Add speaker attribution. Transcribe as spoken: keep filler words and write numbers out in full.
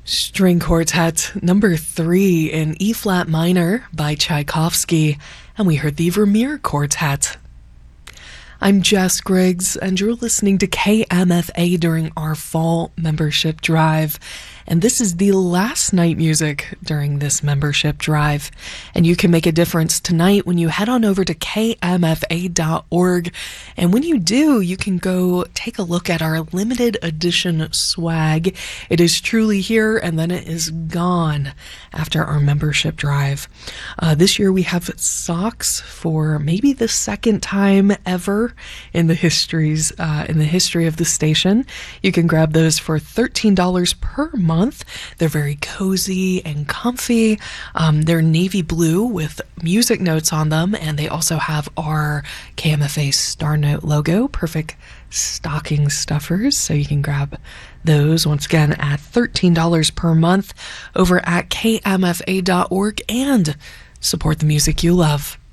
Speaker 1: String Quartet number three in E-flat minor by Tchaikovsky, and we heard the Vermeer Quartet. I'm Jess Griggs, and you're listening to K M F A during our fall membership drive. And this is the last night music during this membership drive. And you can make a difference tonight when you head on over to K M F A dot org. And when you do, you can go take a look at our limited edition swag. It is truly here, and then it is gone after our membership drive. Uh, this year we have socks for maybe the second time ever in the histories, uh, in the history of the station. You can grab those for thirteen dollars per month. They're very cozy and comfy. Um, they're navy blue with music notes on them, and they also have our K M F A Star Note logo. Perfect stocking stuffers, so you can grab those once again at thirteen dollars per month over at K M F A dot org and support the music you love.